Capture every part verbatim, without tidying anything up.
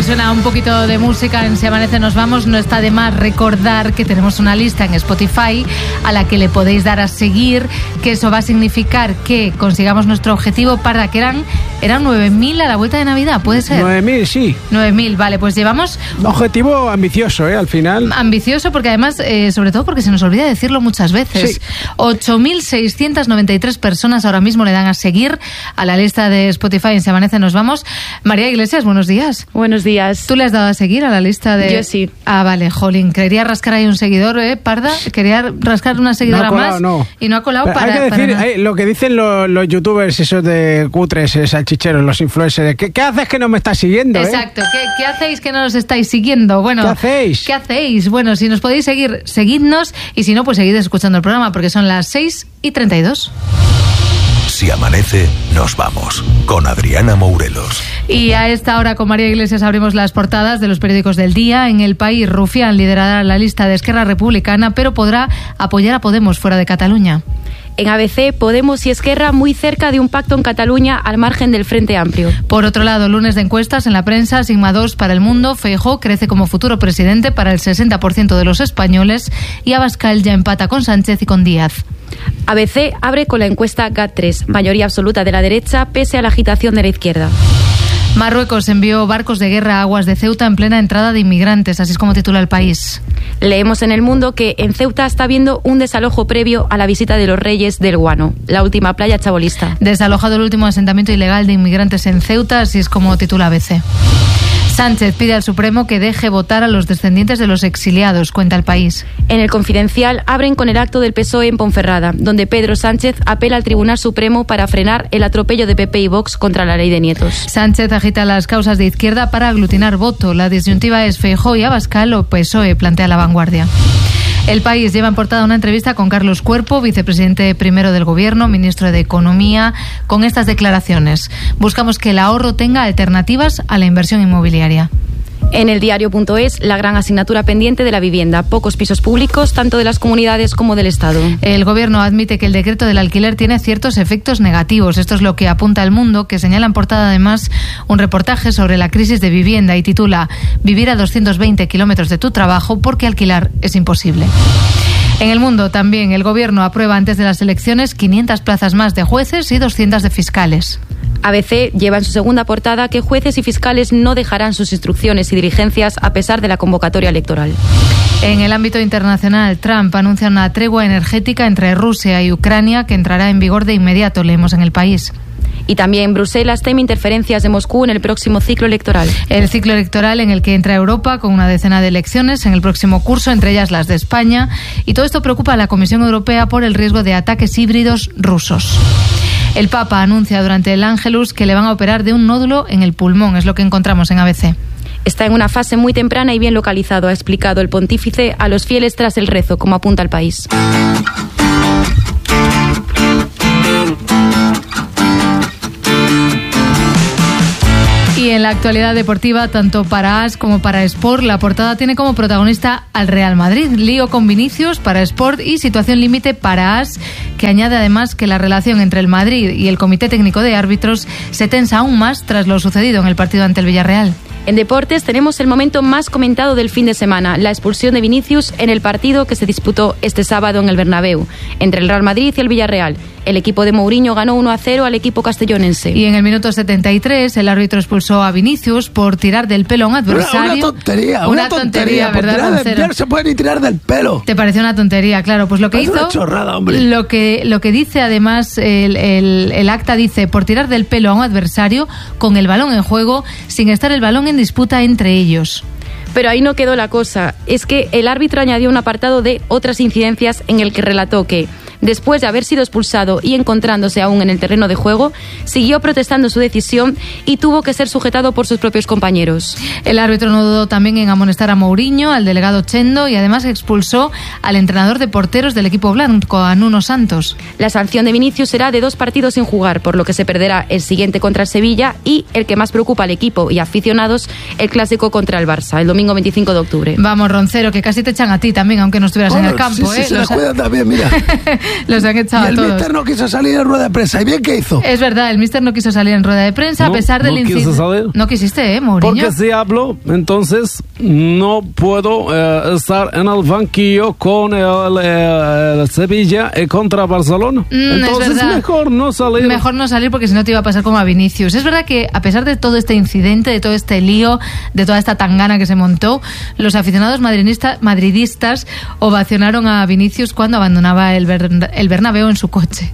suena un poquito de música en Si Amanece Nos Vamos, no está de más recordar que tenemos una lista en Spotify a la que le podéis dar a seguir, que eso va a significar que consigamos nuestro objetivo para que eran, eran nueve mil a la vuelta de Navidad, ¿puede ser? nueve mil, sí. nueve mil, vale, pues llevamos... Un objetivo ambicioso, ¿eh? Al final. Ambicioso porque además, eh, sobre todo porque se nos olvida decirlo muchas veces. Sí. ocho mil seiscientas noventa y tres personas ahora mismo le dan a seguir a la lista de Spotify en Si Amanece Nos Vamos. María Iglesias, buenos días. Buenos días. ¿Tú le has dado a seguir a la lista de...? Yo sí. Ah, vale, jolín. Quería rascar ahí un seguidor, ¿eh, Parda? Quería rascar una seguidora no ha colado, más no. y no ha colado. Pero para... hay que decir, para eh, lo que dicen los, los youtubers, esos de cutres, eh, salchicheros, los influencers, ¿qué, ¿qué haces que no me estás siguiendo? Exacto. ¿Qué, ¿Qué hacéis que no nos estáis siguiendo? Bueno, ¿Qué hacéis? ¿Qué hacéis? Bueno, si nos podéis seguir, seguidnos, y si no, pues seguid escuchando el programa, porque son las seis y treinta y dos. Si amanece, nos vamos. Con Adriana Mourelos. Y a esta hora con María Iglesias abrimos las portadas de los periódicos del día. En El País, Rufián liderará la lista de Esquerra Republicana, pero podrá apoyar a Podemos fuera de Cataluña. En A B C, Podemos y Esquerra muy cerca de un pacto en Cataluña al margen del Frente Amplio. Por otro lado, lunes de encuestas en la prensa, Sigma dos para El Mundo, Feijóo crece como futuro presidente para el sesenta por ciento de los españoles y Abascal ya empata con Sánchez y con Díaz. A B C abre con la encuesta G A T tres, mayoría absoluta de la derecha pese a la agitación de la izquierda. Marruecos envió barcos de guerra a aguas de Ceuta en plena entrada de inmigrantes, así es como titula El País. Leemos en El Mundo que en Ceuta está habiendo un desalojo previo a la visita de los Reyes del Guano, la última playa chabolista. Desalojado el último asentamiento ilegal de inmigrantes en Ceuta, así es como titula A B C. Sánchez pide al Supremo que deje votar a los descendientes de los exiliados, cuenta El País. En El Confidencial abren con el acto del P S O E en Ponferrada, donde Pedro Sánchez apela al Tribunal Supremo para frenar el atropello de P P y Vox contra la ley de nietos. Sánchez agita las causas de izquierda para aglutinar voto. La disyuntiva es Feijóo y Abascal o P S O E, plantea La Vanguardia. El País lleva en portada una entrevista con Carlos Cuerpo, vicepresidente primero del Gobierno, ministro de Economía, con estas declaraciones. Buscamos que el ahorro tenga alternativas a la inversión inmobiliaria. En el diario.es, la gran asignatura pendiente de la vivienda. Pocos pisos públicos, tanto de las comunidades como del Estado. El Gobierno admite que el decreto del alquiler tiene ciertos efectos negativos. Esto es lo que apunta El Mundo, que señala en portada además un reportaje sobre la crisis de vivienda y titula «Vivir a doscientos veinte kilómetros de tu trabajo porque alquilar es imposible». En El Mundo también el Gobierno aprueba antes de las elecciones quinientas plazas más de jueces y doscientas de fiscales. A B C lleva en su segunda portada que jueces y fiscales no dejarán sus instrucciones y diligencias a pesar de la convocatoria electoral. En el ámbito internacional, Trump anuncia una tregua energética entre Rusia y Ucrania que entrará en vigor de inmediato, leemos en El País. Y también Bruselas teme interferencias de Moscú en el próximo ciclo electoral. El ciclo electoral en el que entra Europa con una decena de elecciones en el próximo curso, entre ellas las de España. Y todo esto preocupa a la Comisión Europea por el riesgo de ataques híbridos rusos. El Papa anuncia durante el Ángelus que le van a operar de un nódulo en el pulmón, es lo que encontramos en A B C. Está en una fase muy temprana y bien localizado, ha explicado el pontífice a los fieles tras el rezo, como apunta El País. Y en la actualidad deportiva, tanto para A S como para Sport, la portada tiene como protagonista al Real Madrid. Lío con Vinicius para Sport y situación límite para A S, que añade además que la relación entre el Madrid y el Comité Técnico de Árbitros se tensa aún más tras lo sucedido en el partido ante el Villarreal. En deportes tenemos el momento más comentado del fin de semana, la expulsión de Vinicius en el partido que se disputó este sábado en el Bernabéu, entre el Real Madrid y el Villarreal. El equipo de Mourinho ganó uno a cero al equipo castellonense. Y en el minuto setenta y tres el árbitro expulsó a Vinicius por tirar del pelo a un adversario. Una, una tontería, una, una tontería, tontería, ¿verdad? Por tirar del se puede ni tirar del pelo. ¿Te pareció una tontería? Claro, pues lo que es hizo... una chorrada, hombre. Lo que, lo que dice además, el, el, el acta dice, por tirar del pelo a un adversario con el balón en juego, sin estar el balón en disputa entre ellos. Pero ahí no quedó la cosa. Es que el árbitro añadió un apartado de otras incidencias en el que relató que, después de haber sido expulsado y encontrándose aún en el terreno de juego, siguió protestando su decisión y tuvo que ser sujetado por sus propios compañeros. El árbitro no dudó también en amonestar a Mourinho, al delegado Chendo, y además expulsó al entrenador de porteros del equipo blanco, a Nuno Santos. La sanción de Vinicius será de dos partidos sin jugar, por lo que se perderá el siguiente contra el Sevilla y, el que más preocupa al equipo y aficionados, el clásico contra el Barça, el domingo veinticinco de octubre. Vamos, Roncero, que casi te echan a ti también, aunque no estuvieras bueno, en el campo. Sí, sí, ¿eh? se Los... la cuidan también, mira. Los han echado Y el a todos. míster no quiso salir en rueda de prensa. ¿Y bien qué hizo? Es verdad, el míster no quiso salir en rueda de prensa No, a pesar del no quise incidente. salir. No quisiste, ¿eh, Mourinho? Porque si hablo, entonces no puedo eh, estar en el banquillo con el, eh, el Sevilla y contra Barcelona. Mm, es entonces verdad. mejor no salir. Mejor no salir porque si no te iba a pasar como a Vinicius. Es verdad que a pesar de todo este incidente, de todo este lío, de toda esta tangana que se montó, los aficionados madridista, madridistas ovacionaron a Vinicius cuando abandonaba el, Ber- el Bernabéu en su coche.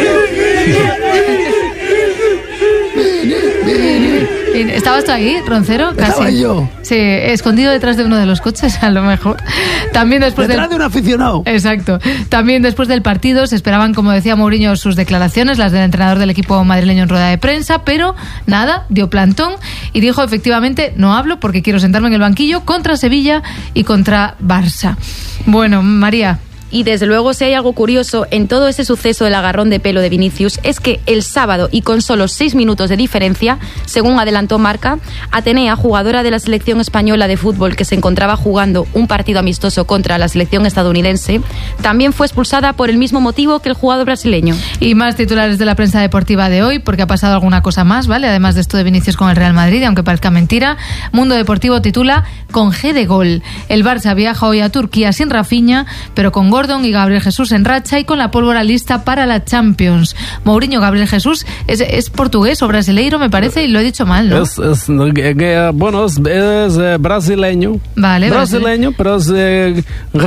¿Estabas tú ahí, Roncero? Casi. Estaba yo. Sí, escondido detrás de uno de los coches, a lo mejor. También después Detrás del... de un aficionado. Exacto. También después del partido se esperaban, como decía Mourinho, sus declaraciones, las del entrenador del equipo madrileño en rueda de prensa, pero nada, dio plantón y dijo efectivamente, no hablo porque quiero sentarme en el banquillo contra Sevilla y contra Barça. Bueno, María... Y desde luego, si hay algo curioso en todo ese suceso del agarrón de pelo de Vinicius, es que el sábado, y con solo seis minutos de diferencia, según adelantó Marca, Atenea, jugadora de la selección española de fútbol que se encontraba jugando un partido amistoso contra la selección estadounidense, también fue expulsada por el mismo motivo que el jugador brasileño. Y más titulares de la prensa deportiva de hoy, porque ha pasado alguna cosa más, ¿vale? Además de esto de Vinicius con el Real Madrid, aunque parezca mentira, Mundo Deportivo titula con G de gol. El Barça viaja hoy a Turquía sin Rafinha, pero con Gordon y Gabriel Jesús en racha y con la pólvora lista para la Champions. Mourinho, Gabriel Jesús, es, es portugués o brasileiro, me parece, y lo he dicho mal, ¿no? Es, es, eh, bueno, es, es eh, brasileño. Vale, brasileño, pero es eh,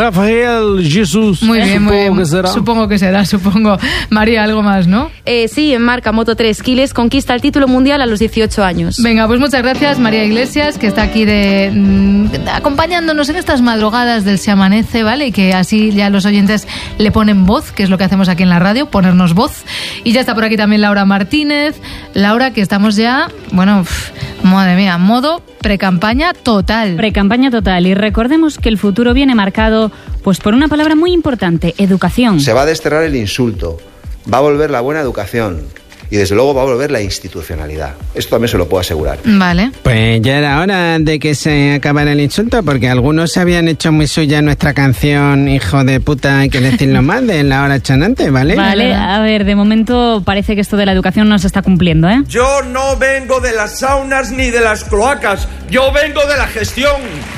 Rafael Jesús. Muy bien, muy bien. Que será. Supongo que será, supongo. María, algo más, ¿no? Eh, sí, en Marca, Moto tres, Quiles conquista el título mundial a los dieciocho años. Venga, pues muchas gracias, María Iglesias, que está aquí de mm, acompañándonos en estas madrugadas del Se Amanece, ¿vale? Y que así ya los oyentes le ponen voz, que es lo que hacemos aquí en la radio, ponernos voz. Y ya está por aquí también Laura Martínez. Laura, que estamos ya, bueno, pff, madre mía, modo precampaña total. Precampaña total. Y recordemos que el futuro viene marcado pues por una palabra muy importante, educación. Se va a desterrar el insulto, va a volver la buena educación y desde luego va a volver la institucionalidad. Esto también se lo puedo asegurar. Vale. Pues ya era hora de que se acabara el insulto, porque algunos habían hecho muy suya nuestra canción Hijo de puta, hay que decirlo más, de La Hora Chanante, ¿vale? Vale, a ver, de momento parece que esto de la educación no se está cumpliendo, ¿eh? Yo no vengo de las saunas ni de las cloacas, yo vengo de la gestión,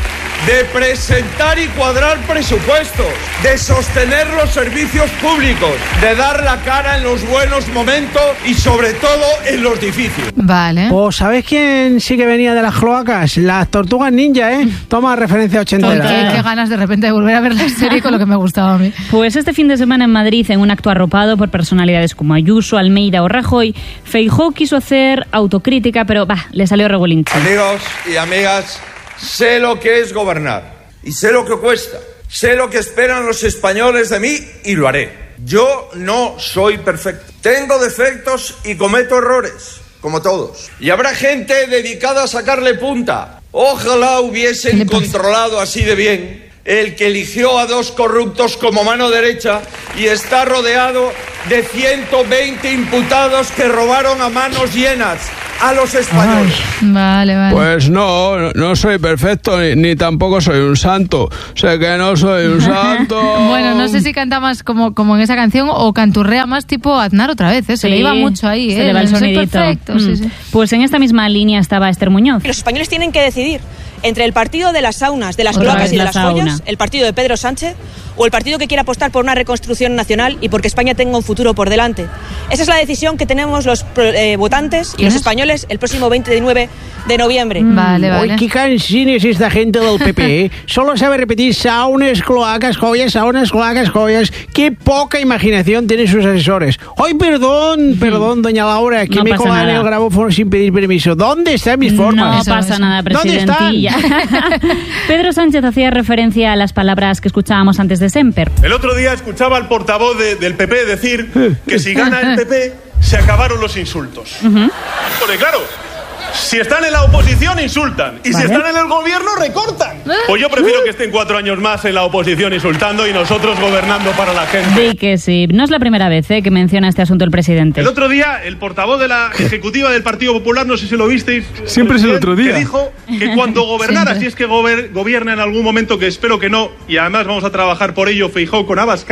de presentar y cuadrar presupuestos, de sostener los servicios públicos, de dar la cara en los buenos momentos y sobre todo en los difíciles. Vale. Pues ¿sabes quién sí que venía de las cloacas? Las tortugas ninja, ¿eh? Toma referencia ochentera. Qué, qué ganas de repente de volver a ver la serie con lo que me gustaba a mí. Pues este fin de semana en Madrid, en un acto arropado por personalidades como Ayuso, Almeida o Rajoy, Feijóo quiso hacer autocrítica, pero bah, le salió regolinche. Amigos y amigas, sé lo que es gobernar y sé lo que cuesta. Sé lo que esperan los españoles de mí y lo haré. Yo no soy perfecto. Tengo defectos y cometo errores, como todos. Y habrá gente dedicada a sacarle punta. Ojalá hubiesen controlado así de bien el que eligió a dos corruptos como mano derecha y está rodeado de ciento veinte imputados que robaron a manos llenas a los españoles. Ay, vale, vale. Pues no, no soy perfecto ni, ni tampoco soy un santo. Sé que no soy un santo. Bueno, no sé si canta más como, como en esa canción o canturrea más tipo Aznar otra vez, ¿eh? Se Sí, le iba mucho ahí, ¿eh? se le va el Soy sonidito. perfecto, Mm. sí, sí. Pues en esta misma línea estaba Esther Muñoz. Los españoles tienen que decidir entre el partido de las saunas, de las Otra cloacas vez y de la las sauna. joyas, el partido de Pedro Sánchez, o el partido que quiere apostar por una reconstrucción nacional y porque España tenga un futuro por delante. Esa es la decisión que tenemos los eh, votantes y los españoles el próximo veintinueve de noviembre. Vale, Ay, vale. qué cansina es esta gente del P P, ¿eh? Solo sabe repetir saunas, cloacas, joyas, saunas, cloacas, joyas. Qué poca imaginación tienen sus asesores. Ay, perdón, perdón, doña Laura, que No me pasa colan nada. el grabófono sin pedir permiso. ¿Dónde están mis formas? No Eso, pasa eso. nada, ¿Dónde están? presidentilla. Pedro Sánchez hacía referencia a las palabras que escuchábamos antes de Semper. El otro día escuchaba al portavoz de- del P P decir que si gana el P P se acabaron los insultos. Porque claro, si están en la oposición insultan y Vale. si están en el gobierno recortan. Pues yo prefiero que estén cuatro años más en la oposición insultando y nosotros gobernando para la gente. Di que sí. No es la primera vez eh, que menciona este asunto el presidente. El otro día, el portavoz de la ejecutiva del Partido Popular, no sé si lo visteis. Siempre es el otro día. Que dijo que cuando gobernara, Siempre. si es que gober- gobierna en algún momento, que espero que no, y además vamos a trabajar por ello, Feijóo con Abascal,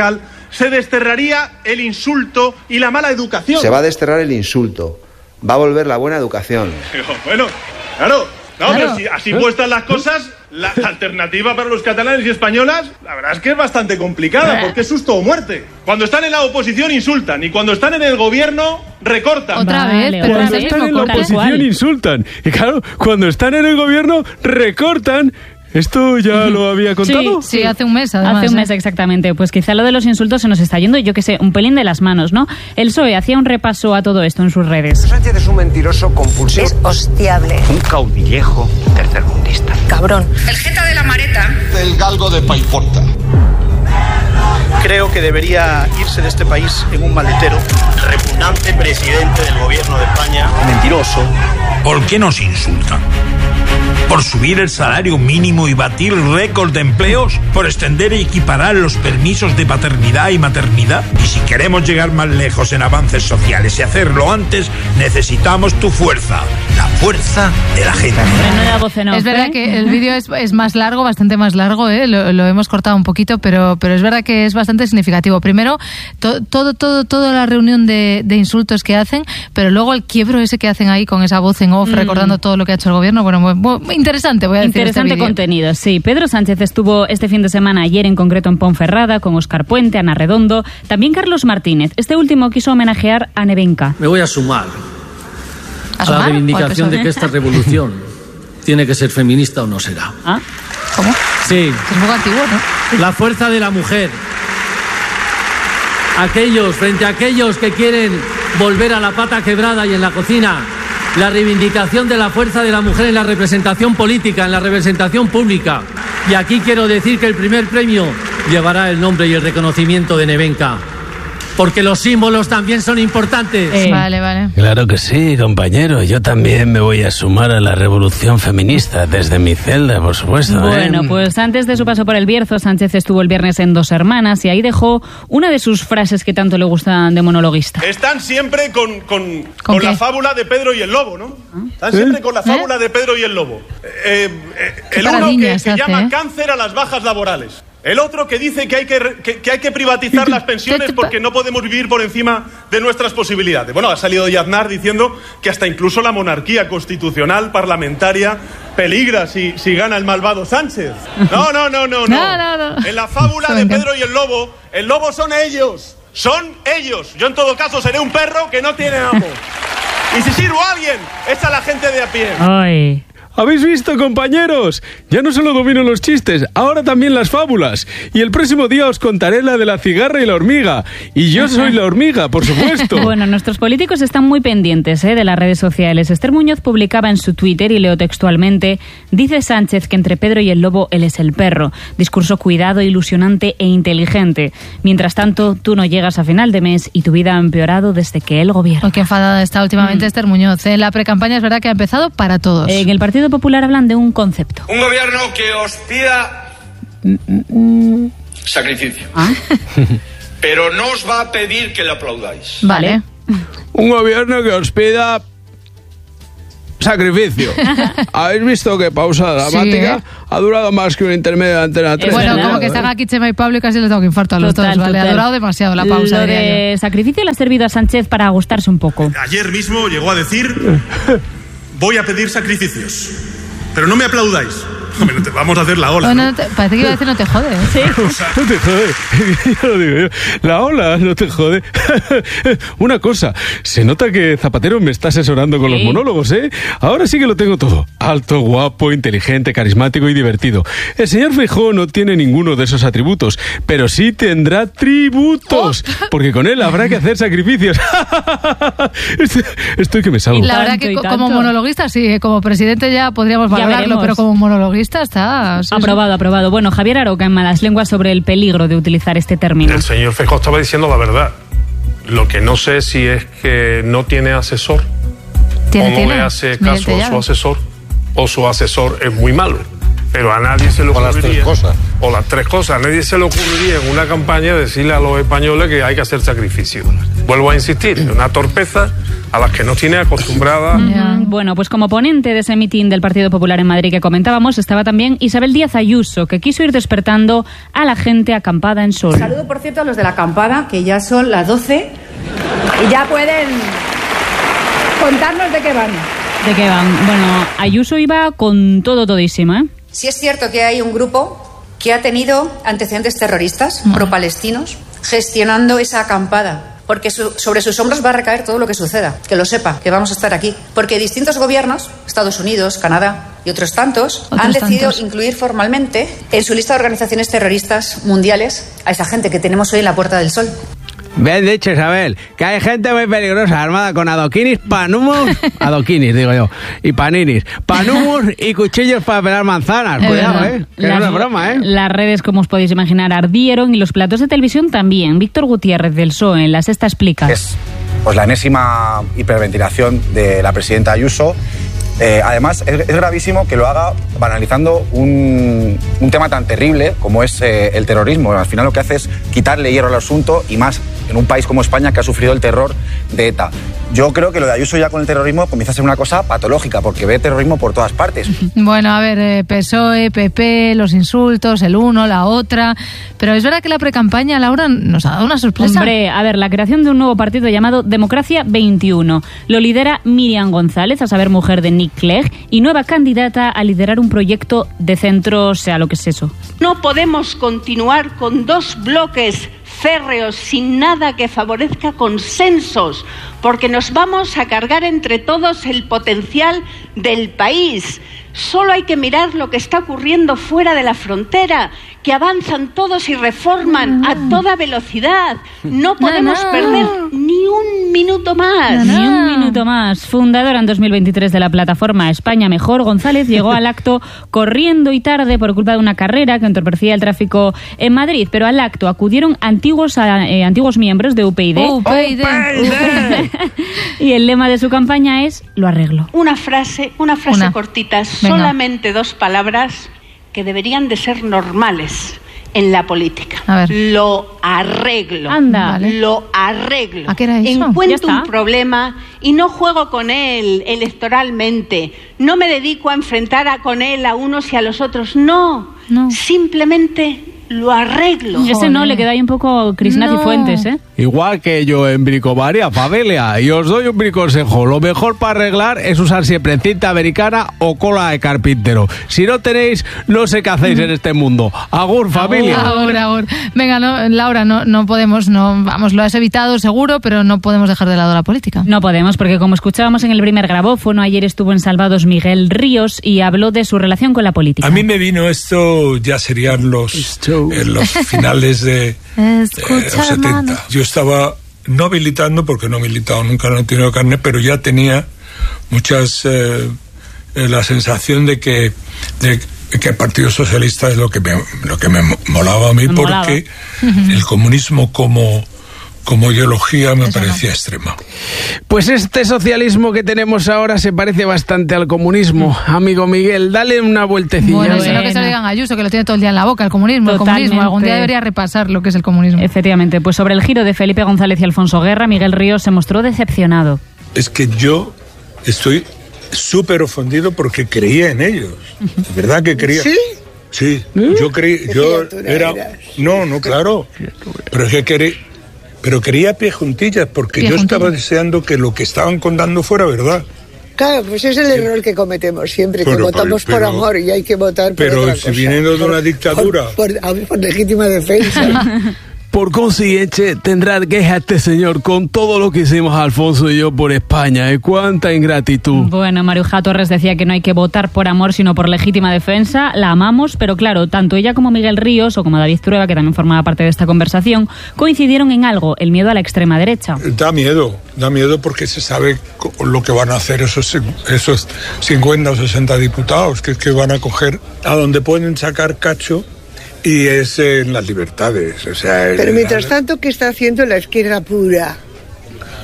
se desterraría el insulto y la mala educación. Se va a desterrar el insulto. Va a volver la buena educación. Bueno, claro. No, Claro. pero si así puestas las cosas, la, la alternativa para los catalanes y españolas, la verdad es que es bastante complicada, porque es susto o muerte. Cuando están en la oposición insultan, y cuando están en el gobierno recortan. Otra Vale, vez, pero otra Cuando vez, están en la tal oposición cual. insultan. Y claro, cuando están en el gobierno recortan. ¿Esto ya lo había contado? Sí, hace un mes, además. Hace un ¿eh? mes exactamente. Pues quizá lo de los insultos se nos está yendo, yo que sé, un pelín de las manos, ¿no? El P S O E hacía un repaso a todo esto en sus redes. Sánchez es un mentiroso compulsivo. Es hostiable. Un caudillejo tercermundista. Cabrón. El jeta de la mareta. El galgo de Paiporta. Creo que debería irse de este país en un maletero. Repugnante presidente del gobierno de España. Mentiroso. ¿Por qué nos insultan? ¿Por subir el salario mínimo y batir récord de empleos? ¿Por extender y equiparar los permisos de paternidad y maternidad? Y si queremos llegar más lejos en avances sociales y hacerlo antes, necesitamos tu fuerza. La fuerza de la gente. Menuda voz en off, Es verdad ¿eh? que el vídeo es, es más largo, bastante más largo, ¿eh? lo, lo hemos cortado un poquito, pero, pero es verdad que es bastante significativo. Primero, to, todo, todo, toda la reunión de, de insultos que hacen, pero luego el quiebro ese que hacen ahí con esa voz en off, mm. recordando todo lo que ha hecho el gobierno. Bueno, muy, muy interesante, voy a decir. Interesante este contenido, sí. Pedro Sánchez estuvo este fin de semana, ayer en concreto, en Ponferrada, con Óscar Puente, Ana Redondo, también Carlos Martínez. Este último quiso homenajear a Nevenka. Me voy a sumar ¿A, a sumar? la reivindicación de que esta revolución tiene que ser feminista o no será. ¿Ah? ¿Cómo? Sí. Es un poco antiguo, ¿no? La fuerza de la mujer. Aquellos, frente a aquellos que quieren volver a la pata quebrada y en la cocina, la reivindicación de la fuerza de la mujer en la representación política, en la representación pública. Y aquí quiero decir que el primer premio llevará el nombre y el reconocimiento de Nevenka. Porque los símbolos también son importantes. Eh. Vale, vale. Claro que sí, compañero. Yo también me voy a sumar a la revolución feminista desde mi celda, por supuesto. ¿eh? Bueno, pues antes de su paso por el Bierzo, Sánchez estuvo el viernes en Dos Hermanas y ahí dejó una de sus frases que tanto le gustan de monologuista. Están siempre con, con, ¿Con con la qué? fábula de Pedro y el lobo, ¿no? Están ¿Eh? siempre con la fábula de Pedro y el lobo. Eh, eh, Qué el uno que, paradiñas que hace, llama ¿eh? cáncer a las bajas laborales. El otro que dice que hay que, re- que, que hay que privatizar las pensiones porque no podemos vivir por encima de nuestras posibilidades. Bueno, ha salido hoy Aznar diciendo que hasta incluso la monarquía constitucional, parlamentaria, peligra si, si gana el malvado Sánchez. No, no, no, no, no. No, no, no. En la fábula Eso me de encanta. Pedro y el lobo, el lobo son ellos. Son ellos. Yo en todo caso seré un perro que no tiene amo. Y si sirvo a alguien, es a la gente de a pie. Ay. ¿Habéis visto, compañeros? Ya no solo domino los chistes, ahora también las fábulas. Y el próximo día os contaré la de la cigarra y la hormiga. Y yo soy la hormiga, por supuesto. Bueno, nuestros políticos están muy pendientes ¿eh? de las redes sociales. Esther Muñoz publicaba en su Twitter, y leo textualmente, dice Sánchez que entre Pedro y el lobo él es el perro. Discurso cuidado, ilusionante e inteligente. Mientras tanto, tú no llegas a final de mes y tu vida ha empeorado desde que él gobierna. Oh, qué enfadada está últimamente Mm. Esther Muñoz. ¿eh? La precampaña es verdad que ha empezado para todos. En el Partido Popular hablan de un concepto. Un gobierno que os pida sacrificio. ¿Ah? Pero no os va a pedir que le aplaudáis. Vale. Un gobierno que os pida sacrificio. ¿Habéis visto que pausa dramática? Sí, ¿eh? Ha durado más que un intermedio de Antena tres. Bueno, verdad. como que están aquí Chema y Pablo y casi les tengo que infarto a los Total, dos, ¿vale? total. Ha durado demasiado la pausa, Lo diría de yo. sacrificio le ha servido a Sánchez para gustarse un poco. Ayer mismo llegó a decir, voy a pedir sacrificios, pero no me aplaudáis. Hombre, no te- vamos a hacer la ola. Bueno, ¿no? no te- parece que iba a decir no te jode. ¿eh? Sí. No te jode, ya lo digo yo. La ola no te jode. Una cosa, se nota que Zapatero me está asesorando con Sí. los monólogos, ¿eh? Ahora sí que lo tengo todo. Alto, guapo, inteligente, carismático y divertido. El señor Feijóo no tiene ninguno de esos atributos, pero sí tendrá tributos, porque con él habrá que hacer sacrificios. Estoy- Estoy que me salgo. Y la verdad Tanto que y co- tanto. como monologuista sí, ¿eh? Como presidente ya podríamos Ya valorarlo, veremos. pero como monologuista está... sí, sí. Aprobado, aprobado. Bueno, Javier Aroca en Malas Lenguas sobre el peligro de utilizar este término. El señor Feijóo estaba diciendo la verdad. Lo que no sé si es que no tiene asesor, Tiene, o no tiene. le hace Miguel caso a su Tellado. asesor, o su asesor es muy malo. Pero a nadie se le O ocurriría... las tres cosas. O las tres cosas. A nadie se le ocurriría en una campaña decirle a los españoles que hay que hacer sacrificio. Vuelvo a insistir, es una torpeza a las que nos tiene acostumbrada. Mm, bueno, pues como ponente de ese mitin del Partido Popular en Madrid que comentábamos, estaba también Isabel Díaz Ayuso, que quiso ir despertando a la gente acampada en Sol. Saludo, por cierto, a los de la acampada, que ya son las doce y ya pueden contarnos de qué van. ¿De qué van? Bueno, Ayuso iba con todo, todísima, ¿eh? Sí es cierto que hay un grupo que ha tenido antecedentes terroristas, no. pro-palestinos, gestionando esa acampada, porque su, sobre sus hombros va a recaer todo lo que suceda, que lo sepa, que vamos a estar aquí, porque distintos gobiernos, Estados Unidos, Canadá y otros tantos, ¿Otros han decidido tantos? incluir formalmente en su lista de organizaciones terroristas mundiales a esa gente que tenemos hoy en la Puerta del Sol. Bien dicho, Isabel, que hay gente muy peligrosa armada con adoquinis, panumos, adoquinis digo yo, y paninis, panumos y cuchillos para pelar manzanas. Cuidado, verdad. eh, que las, no es broma, eh. Las redes, como os podéis imaginar, ardieron y los platos de televisión también. Víctor Gutiérrez del P S O E en La Sexta explica. Es pues la enésima hiperventilación de la presidenta Ayuso. Eh, además, es, es gravísimo que lo haga banalizando un, un tema tan terrible como es eh, el terrorismo. Al final lo que hace es quitarle hierro al asunto, y más en un país como España que ha sufrido el terror de ETA. Yo creo que lo de Ayuso ya con el terrorismo comienza a ser una cosa patológica, porque ve terrorismo por todas partes. Bueno, a ver, eh, P S O E, P P, los insultos, el uno, la otra... Pero es verdad que la precampaña, Laura, nos ha dado una sorpresa. Hombre, a ver, la creación de un nuevo partido llamado Democracia veintiuno. Lo lidera Miriam González, a saber, mujer de Nick Clegg, y nueva candidata a liderar un proyecto de centro, o sea, lo que es eso. No podemos continuar con dos bloques férreos sin nada que favorezca consensos, porque nos vamos a cargar entre todos el potencial del país. Solo hay que mirar lo que está ocurriendo fuera de la frontera, que avanzan todos y reforman a toda velocidad. No podemos no, no. perder ni un minuto más. No, no. Ni un minuto más. Fundadora en dos mil veintitrés de la plataforma España Mejor, González llegó al acto corriendo y tarde por culpa de una carrera que entorpecía el tráfico en Madrid. Pero al acto acudieron antiguos, eh, antiguos miembros de U P y D. U P y D. Y el lema de su campaña es: lo arreglo. Una frase, una frase una. cortita, Venga. solamente dos palabras que deberían de ser normales en la política. A ver. Lo arreglo. Anda. Vale. Lo arreglo. ¿A qué era eso? Encuentro un problema y no juego con él electoralmente. No me dedico a enfrentar a con él a unos y a los otros. No. no. Simplemente lo arreglo. Ese Joder. no, le queda ahí un poco Crisnati No. Fuentes, ¿eh? Igual que yo en Bricomaría, familia, y os doy un briconsejo. Lo mejor para arreglar es usar siempre cinta americana o cola de carpintero. Si no tenéis, no sé qué hacéis en este mundo. Agur, familia. Agur, agur. Venga, no, Laura, no, no podemos, no, vamos, lo has evitado seguro, pero no podemos dejar de lado la política. No podemos, porque como escuchábamos en el primer grabófono, ayer estuvo en Salvados Miguel Ríos y habló de su relación con la política. A mí me vino esto, ya serían los, eh, los finales de eh, los setenta. Yo estaba no militando, porque no he militado nunca, no he tenido carne, pero ya tenía muchas eh, eh, la sensación de que de que el Partido Socialista es lo que me, lo que me molaba a mí, me porque molaba. El comunismo como como ideología me Eso parecía no. extrema. Pues este socialismo que tenemos ahora se parece bastante al comunismo. Amigo Miguel, dale una vueltecilla. Bueno, eso no que se lo digan a Ayuso, que lo tiene todo el día en la boca, el comunismo, Totalmente. el comunismo. Algún día debería repasar lo que es el comunismo. Efectivamente, pues sobre el giro de Felipe González y Alfonso Guerra, Miguel Ríos se mostró decepcionado. Es que yo estoy súper ofendido porque creía en ellos. ¿De verdad que creía? ¿Sí? Sí, yo creí, yo era... No, no, claro. Pero es que quería... Pero quería pie juntillas, porque pie yo juntillas. estaba deseando que lo que estaban contando fuera verdad. Claro, pues es el error que cometemos siempre, pero, que votamos pero, por amor y hay que votar por pero otra si cosa. Viniendo de una dictadura. Por, por, por legítima defensa. Por consiguiente, tendrá queja este señor con todo lo que hicimos Alfonso y yo por España. ¿eh? ¡Cuánta ingratitud! Bueno, Maruja Torres decía que no hay que votar por amor, sino por legítima defensa. La amamos, pero claro, tanto ella como Miguel Ríos, o como David Trueba, que también formaba parte de esta conversación, coincidieron en algo: el miedo a la extrema derecha. Da miedo, da miedo porque se sabe lo que van a hacer esos, esos cincuenta o sesenta diputados, que es que van a coger a donde pueden sacar cacho. Y es en las libertades, o sea... Pero mientras tanto, ¿qué está haciendo la izquierda pura?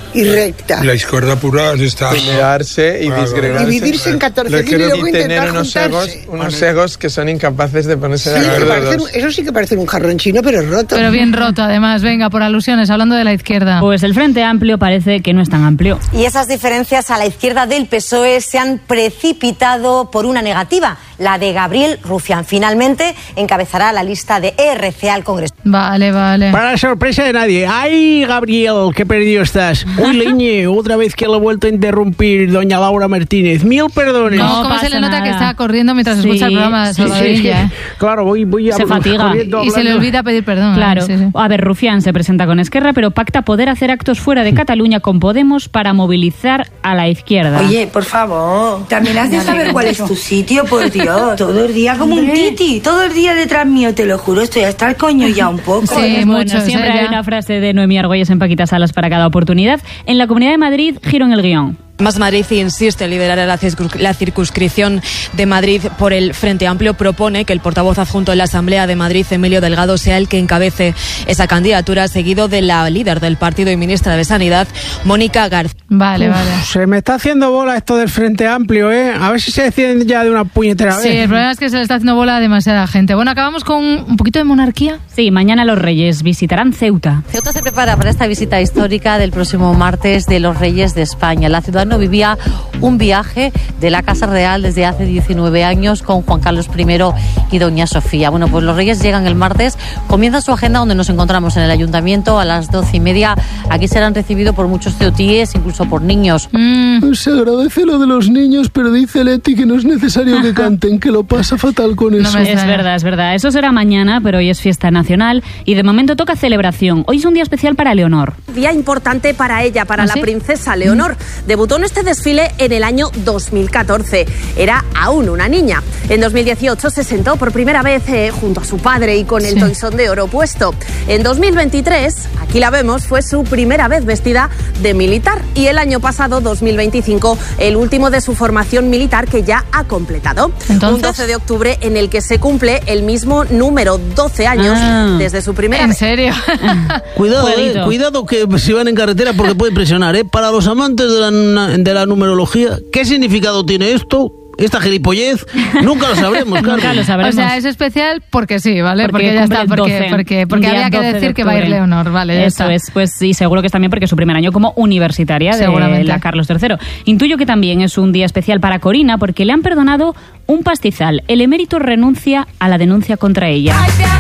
y recta. La izquierda pura está... Pelearse y claro, disgregarse. Y vivirse en catorce mil y luego y intentar tener unos egos, juntarse. unos egos que son incapaces de ponerse Sí, de acuerdo. parece los un- eso sí que parece un jarrón chino, pero roto. Pero bien roto, además. Venga, por alusiones, hablando de la izquierda. Pues el Frente Amplio parece que no es tan amplio. Y esas diferencias a la izquierda del P S O E se han precipitado por una negativa, la de Gabriel Rufián. Finalmente encabezará la lista de E R C al Congreso. Vale, vale. Para la sorpresa de nadie. ¡Ay, Gabriel, qué perdido estás! ¡Uy, leñe! Otra vez que lo he vuelto a interrumpir doña Laura Martínez. Mil perdones. No, cómo se le nota nada. que está corriendo mientras Sí, escucha el programa de sí, sí, Salvadorilla. ¿eh? Claro, voy, voy a... Se fatiga. corriendo, Y se le hablando. olvida pedir perdón. ¿eh? Claro. Sí, sí. A ver, Rufián se presenta con Esquerra, pero pacta poder hacer actos fuera de Cataluña con Podemos para movilizar a la izquierda. Oye, por favor, también has de saber cuál es tu sitio, por Dios. Todo el día como un titi, todo el día detrás mío, te lo juro, estoy hasta el coño ya un poco. Sí, Pues bueno, mucho, siempre ¿eh? hay Ya. una frase de Noemí Argüelles en Paquita Salas para cada oportunidad. En la Comunidad de Madrid, giro en el guión. Más Madrid insiste en liderar la circuns- la circunscripción de Madrid por el Frente Amplio. Propone que el portavoz adjunto en la Asamblea de Madrid, Emilio Delgado, sea el que encabece esa candidatura, seguido de la líder del partido y ministra de Sanidad, Mónica García. Vale, Uf, vale. Se me está haciendo bola esto del Frente Amplio, ¿eh? A ver si se deciden ya de una puñetera Sí, vez. el problema es que se le está haciendo bola a demasiada gente. Bueno, acabamos con un poquito de monarquía. Sí, mañana los Reyes visitarán Ceuta. Ceuta se prepara para esta visita histórica del próximo martes de los Reyes de España. La ciudad no vivía un viaje de la Casa Real desde hace diecinueve años con Juan Carlos primero y Doña Sofía. Bueno, pues los Reyes llegan el martes, comienza su agenda donde nos encontramos en el Ayuntamiento a las doce y media. Aquí serán recibidos por muchos ceutíes, incluso por niños. Mm. Se agradece lo de los niños, pero dice Leti que no es necesario que canten, que lo pasa fatal con eso. Es verdad, es verdad. Eso será mañana, pero hoy es fiesta nacional y de momento toca celebración. Hoy es un día especial para Leonor. Día importante para ella, para ¿Ah, la sí? princesa Leonor. Debutó en este desfile en el año dos mil catorce. Era aún una niña. En dos mil dieciocho se sentó por primera vez eh, junto a su padre y con el Sí. toisón de oro puesto. En dos mil veintitrés, aquí la vemos, fue su primera vez vestida de militar. Y el año pasado, dos mil veinticinco, el último de su formación militar que ya ha completado. ¿Entonces? Un doce de octubre en el que se cumple el mismo número, doce años, Ah. desde su primera ¿En vez. serio? Cuidado, eh, Jueguito. cuidado que si van en carretera porque puede presionar, ¿eh? Para los amantes de la, de la numerología, ¿qué significado tiene esto? Esta gilipollez, nunca lo sabremos, Carmen. Nunca lo O sabremos. sea, es especial porque sí, ¿vale? Porque Porque, ya cumple está, porque, doce, porque, porque un día había que doce de decir que va a ir octubre. Leonor, vale, ya Eso está. es, pues sí, seguro que es también porque es su primer año como universitaria de Seguramente. la Carlos tercero. Intuyo que también es un día especial para Corina porque le han perdonado un pastizal. El emérito renuncia a la denuncia contra ella.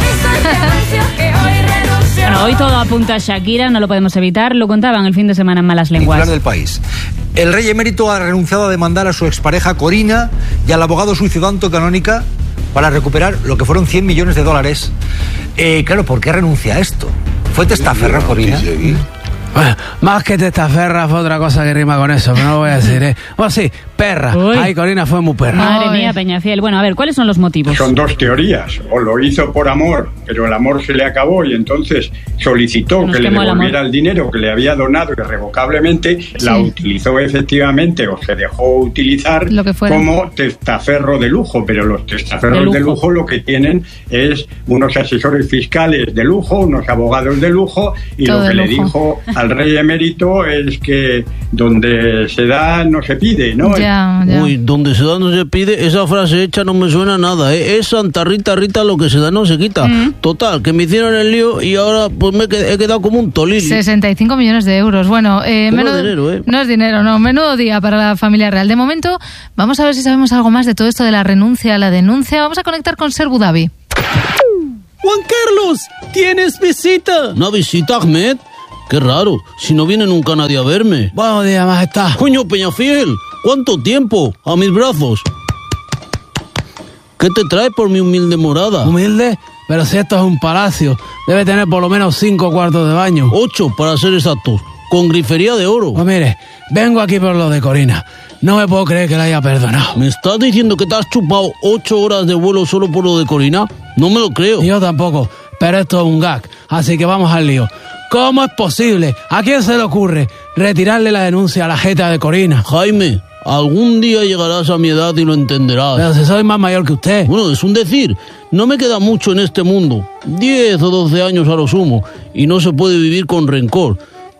Bueno, hoy todo apunta a Shakira, no lo podemos evitar. Lo contaban el fin de semana en Malas Lenguas. Titular del País. El rey emérito ha renunciado a demandar a su expareja Corina y al abogado suizo Danto Canónica para recuperar lo que fueron cien millones de dólares. Eh, claro, ¿por qué renuncia a esto? ¿Fue testaferra Corina? Bueno, más que testaferra fue otra cosa que rima con eso, pero no lo voy a decir, ¿eh? Bueno, sí, perra. Uy. Ay, Corina fue muy perra. Madre mía, Peñafiel. Bueno, a ver, ¿cuáles son los motivos? Son dos teorías. O lo hizo por amor, pero el amor se le acabó y entonces solicitó Nos que le quemó el devolviera amor. el dinero que le había donado irrevocablemente, Sí. la utilizó efectivamente o se dejó utilizar Lo que fuera. como testaferro de lujo, pero los testaferros De lujo. de lujo lo que tienen es unos asesores fiscales de lujo, unos abogados de lujo y Todo lo que de le lujo. dijo al rey emérito es que donde se da no se pide, ¿no? Ya, ya. Uy, donde se da no se pide, esa frase hecha no me suena a nada, ¿eh? Es Santa Rita, Rita, lo que se da no se quita. Mm. Total, que me hicieron el lío y ahora pues me he qued- he quedado como un tolili. sesenta y cinco millones de euros. Bueno, eh, Que no menudo, es dinero, ¿eh? no es dinero, no. Menudo día para la familia real. De momento, vamos a ver si sabemos algo más de todo esto de la renuncia a la denuncia. Vamos a conectar con Ser Abu Dhabi. Juan Carlos, ¿tienes visita? ¿Una visita, Ahmed? Qué raro, si no viene nunca nadie a verme. Buenos días, majestad. Coño, Peñafiel, ¿cuánto tiempo? A mis brazos. ¿Qué te trae por mi humilde morada? ¿Humilde? Pero si esto es un palacio, debe tener por lo menos cinco cuartos de baño. Ocho, para ser exactos, con grifería de oro. Pues mire, vengo aquí por lo de Corina. No me puedo creer que la haya perdonado. ¿Me estás diciendo que te has chupado ocho horas de vuelo solo por lo de Corina? No me lo creo. Yo tampoco, pero esto es un gag, así que vamos al lío. ¿Cómo es posible? ¿A quién se le ocurre retirarle la denuncia a la jeta de Corina? Jaime, algún día llegarás a mi edad y lo entenderás. Pero si soy más mayor que usted. Bueno, es un decir. No me queda mucho en este mundo. Diez o doce años a lo sumo. Y no se puede vivir con rencor.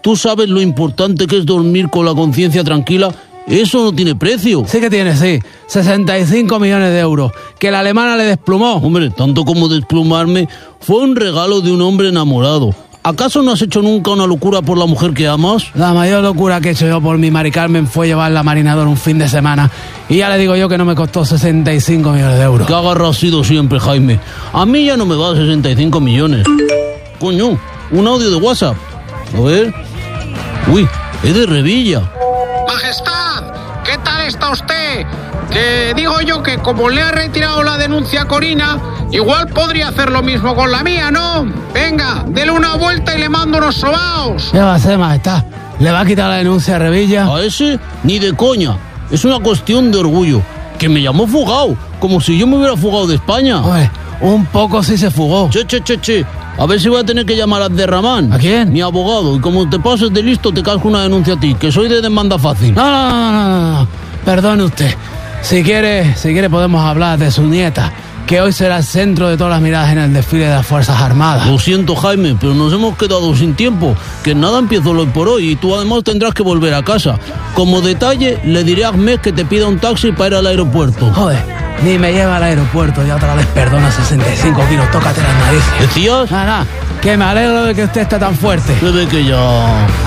¿Tú sabes lo importante que es dormir con la conciencia tranquila? Eso no tiene precio. Sí que tiene, sí. sesenta y cinco millones de euros. Que la alemana le desplumó. Hombre, tanto como desplumarme, fue un regalo de un hombre enamorado. ¿Acaso no has hecho nunca una locura por la mujer que amas? La mayor locura que he hecho yo por mi Mari Carmen fue llevarla a Marinador un fin de semana. Y ya le digo yo que no me costó sesenta y cinco millones de euros. Qué agarrado has sido siempre, Jaime. A mí ya no me va sesenta y cinco millones. Coño, un audio de WhatsApp. A ver. Uy, es de Revilla. Majestad, ¿qué tal está usted? Que digo yo que como le ha retirado la denuncia a Corina, igual podría hacer lo mismo con la mía, ¿no? Venga, dele una vuelta y le mando unos sobaos. ¿Qué va a hacer, majestad? ¿Le va a quitar la denuncia a Revilla? A ese, ni de coña. Es una cuestión de orgullo. Que me llamó fugado, como si yo me hubiera fugado de España. Oye, un poco sí se fugó. Che, che, che, che. A ver si voy a tener que llamar a Abderramán. ¿A quién? Mi abogado. Y como te pases de listo, te casco una denuncia a ti, que soy de demanda fácil. No, no, no, no, no, no. Perdone usted. Si quiere, si quiere podemos hablar de su nieta, que hoy será el centro de todas las miradas en el desfile de las Fuerzas Armadas. Lo siento, Jaime, pero nos hemos quedado sin tiempo, que nada empiezo hoy por hoy y tú además tendrás que volver a casa. Como detalle, le diré a Ahmed que te pida un taxi para ir al aeropuerto. Joder, ni me lleva al aeropuerto y otra vez perdona sesenta y cinco kilos, tócate las narices. ¿Decías? Nada, nada, que me alegro de que usted esté tan fuerte. Se ve que ya...